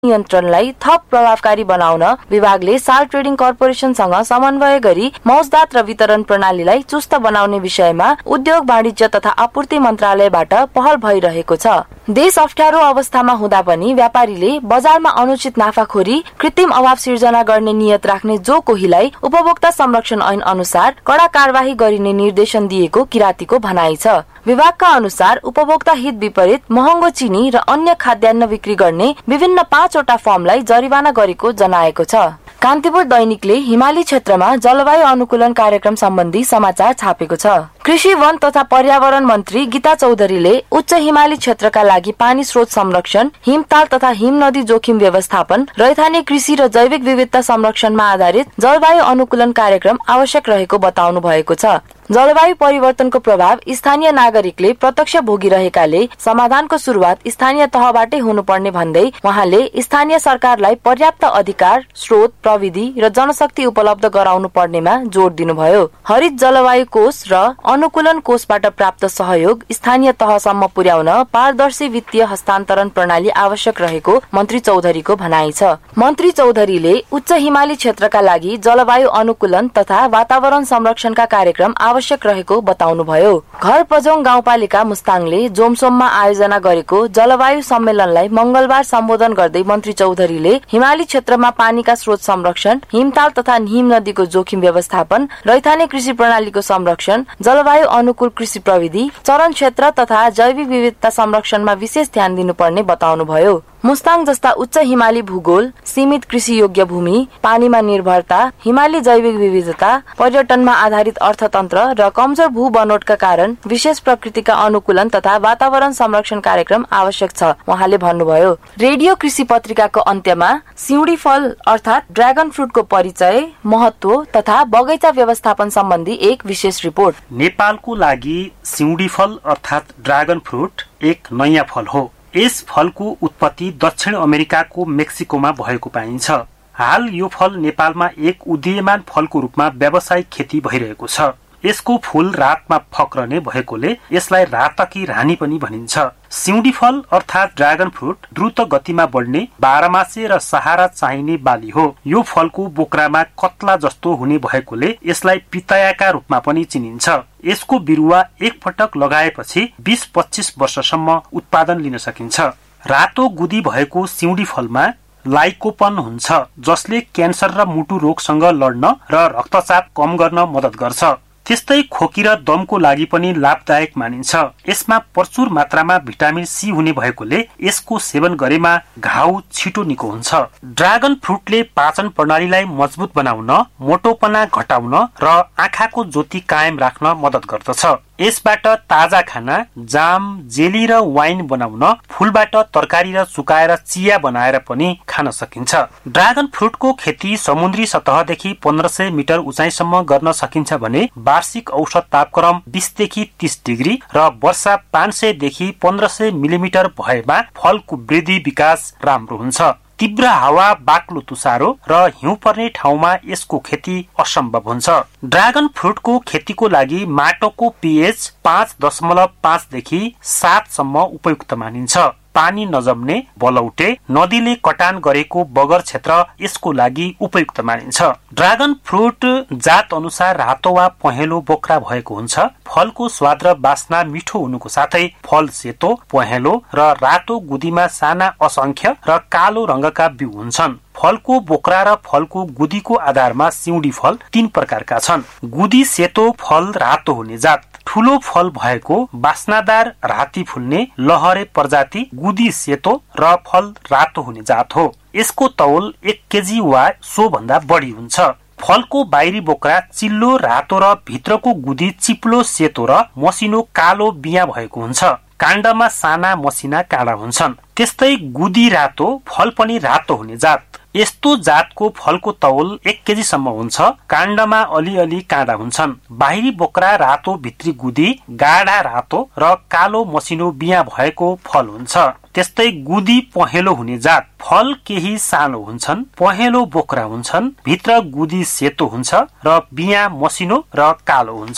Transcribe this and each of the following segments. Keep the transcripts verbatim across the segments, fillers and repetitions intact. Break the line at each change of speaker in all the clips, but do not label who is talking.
नियन्त्रणलाई थप प्रभावकारी बनाउन विभागले साल ट्रेडिङ कर्पोरेसनसँग समन्वय गरी मौजदात र वितरण प्रणालीलाई चुस्त बनाउने विषयमा उद्योग वाणिज्य तथा आपूर्ति मन्त्रालयबाट पहल भइरहेको छ। देश अप्ठ्यारो अवस्थामा हुँदा पनि व्यापारीले बजारमा अनुचित नाफाखोरी, कृत्रिम अभाव सिर्जना गर्ने नियत राख्ने जो कोहीलाई उपभोक्ता संरक्षण ऐन अनुसार कड़ा कार्यवाही गरिने निर्देशन दिएको किरातीको भनाइ छ। विभागका अनुसार उपभोक्ता हित विपरीत महँगो चिनी र अन्य खाद्यान्न बिक्री गर्ने विभिन्न पाँचवटा फर्मलाई जरिवाना गरेको जनाएको छ। कान्तिपुर दैनिकले हिमाली क्षेत्रमा जलवायु अनुकूलन कार्यक्रम सम्बन्धी समाचार छापेको छ। कृषि, वन तथा पर्यावरण मन्त्री गीता चौधरीले उच्च हिमाली क्षेत्रका लागि पानी स्रोत संरक्षण, हिमताल तथा हिम नदी जोखिम व्यवस्थापन, रैथाने कृषि र जैविक विविधता संरक्षणमा आधारित जलवायु अनुकूलन कार्यक्रम आवश्यक रहेको बताउनु भएको छ। जलवायु परिवर्तनको प्रभाव स्थानीय नागरिकले प्रत्यक्ष भोगिरहेकाले समाधानको सुरुवात स्थानीय तहबाटै हुनुपर्ने भन्दै उहाँले स्थानीय सरकारलाई पर्याप्त अधिकार, स्रोत, प्रविधि र जनशक्ति उपलब्ध गराउनु पर्नेमा जोड़ दिनुभयो। हरित जलवायु कोष र अनुकूलन कोषबाट प्राप्त सहयोग स्थानीय तहसम्म पुर्याउन पारदर्शी वित्तीय हस्तान्तरण प्रणाली आवश्यक रहेको मन्त्री चौधरीको भनाइ छ। मन्त्री चौधरीले उच्च हिमाली क्षेत्रका लागि जलवायु अनुकूलन तथा वातावरण संरक्षणका कार्यक्रम आवश्यक रहेको बताउनुभयो। घर पजोङ गाउँपालिका मुस्ताङले जोमसोममा आयोजना गरेको जलवायु सम्मेलनलाई मंगलबार सम्बोधन गर्दै मन्त्री चौधरीले हिमाली क्षेत्रमा पानीका स्रोत संरक्षण, हिमताल तथा हिम नदीको जोखिम व्यवस्थापन, रैथाने कृषि प्रणालीको संरक्षण, जलवायु अनुकूल कृषि प्रविधि, चरण क्षेत्र तथा जैविक विविधता संरक्षणमा विशेष ध्यान दिनुपर्ने बताउनुभयो। मुस्ताङ जस्ता उच्च हिमाली भूगोल, सीमित कृषि योग्य भूमि, पानीमा निर्भरता, हिमाली जैविक विविधता, पर्यटनमा आधारित अर्थतन्त्र र कमजोर भू बनोटका कारण विशेष प्रकृतिका अनुकूलन तथा वातावरण संरक्षण कार्यक्रम आवश्यक छ उहाँले भन्नुभयो। रेडियो कृषि पत्रिकाको अन्त्यमा सिउँडी फल अर्थात ड्रागन फ्रुटको परिचय, महत्व तथा बगैँचा व्यवस्थापन सम्बन्धी एक विशेष रिपोर्ट।
नेपालको लागि सिउँडी फल अर्थात ड्रागन फ्रुट एक नयाँ फल हो। यस फलको उत्पत्ति दक्षिण अमेरिकाको मेक्सिकोमा भएको पाइन्छ। हाल यो फल नेपालमा एक उदीयमान फलको रूपमा व्यावसायिक खेती भइरहेको छ। यसको फूल रातमा फक्रने भएकोले यसलाई रातकी रानी पनि भनिन्छ। सिउँडी फल अर्थात ड्रागन फ्रुट द्रुत गतिमा बढ्ने, बाह्रमासे र सहारा चाहिने बाली हो। यो फलको बोक्रामा कत्ला जस्तो हुने भएकोले यसलाई पितायाका रूपमा पनि चिनिन्छ। यसको बिरुवा एक पटक लगाएपछि बीस पच्चीस वर्षसम्म उत्पादन लिन सकिन्छ। रातो गुदी भएको सिउँडी फलमा लाइकोपन हुन्छ, जसले क्यान्सर र मुटु रोगसँग लड्न र रक्तचाप कम गर्न मद्दत गर्छ। त्यस्तै खोकी र दमको लागि पनि लाभदायक मानिन्छ। यसमा प्रचुर मात्रामा भिटामिन सी हुने भएकोले यसको सेवन गरेमा घाउ छिटो निको हुन्छ। ड्रागन फ्रुटले पाचन प्रणालीलाई मजबुत बनाउन, मोटोपना घटाउन र आँखाको ज्योति कायम राख्न मद्दत गर्दछ। यसबाट ताजा खाना, जाम, जेली र वाइन बनाउन, फूलबाट तरकारी र सुकाएर चिया बनाएर पनि खान सकिन्छ। ड्रागन फ्रुटको खेती समुद्री सतहदेखि पन्ध्र सय मिटर उचाइसम्म गर्न सकिन्छ भने वार्षिक औसत तापक्रम बीस देखि तीस डिग्री र वर्षा पाँच सय देखि पन्ध्र सय मिलिमिटर भएमा फलको वृद्धि विकास राम्रो हुन्छ। तीव्र हावा, बाक्लो तुसारो र हिउँ पर्ने ठाउँमा यसको खेती असम्भव हुन्छ। ड्रागन फ्रुटको खेतीको लागि माटोको पीएच पाँच दशमलव पाँच देखि सात सम्म उपयुक्त मानिन्छ। पानी नजम्ने, बलौटे, नदीले कटान गरेको बगर क्षेत्र यसको लागि उपयुक्त मानिन्छ। ड्रागन फ्रुट जात अनुसार रातो वा पहेँलो बोक्रा भएको हुन्छ। फलको स्वाद र बास्ना मिठो हुनुको साथै फल सेतो, पहेँलो र रातो गुदीमा साना असंख्य र कालो रंगका बिउ हुन्छन्। फलको बोक्रा र फलको गुदीको आधारमा सिउँडी फल तीन प्रकारका छन्। गुदी सेतो, फल रातो हुने जात। ठूलो फल भएको बास्नादार राति फुल्ने लहरे प्रजाति गुदी सेतो र फल रातो हुने जात हो। यसको तौल एक केजी वा सो भन्दा बढी हुन्छ। फलको बाहिरी बोक्रा चिल्लो रातो र भित्रको गुदी चिप्लो सेतो र मसिनो कालो बिया भएको हुन्छ। काण्डमा साना मसिना काँडा हुन्छन्। त्यस्तै गुदी रातो, फल पनि रातो हुने जात। यस्तो जातको फलको तौल एक केजी सम्म हुन्छ। काण्डमा अलिअलि काँडा हुन्छन्। बाहिरी बोक्रा रातो, भित्री गुदी गाढा रातो र कालो मसिनो बिया भएको फल हुन्छ। त्यस्तै गुदी पहेँलो हुने जात। फल केही सानो हुन्छन्, पहेँलो बोक्रा हुन्छन्, भित्र गुदी सेतो हुन्छ र बिया मसिनो र कालो हुन्छन्।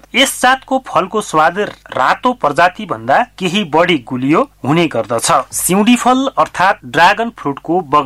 यस जातको फलको स्वाद रातो प्रजाति भन्दा केही बढी गुलियो हुने गर्दछ। सिउँडी फल अर्थात ड्रागन फ्रुटको